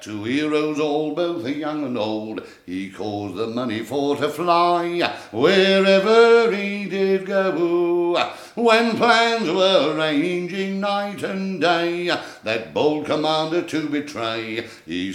To heroes all, both young and old, he caused the money for to fly, wherever he did go. When plans were ranging night and day, that bold commander to betray, he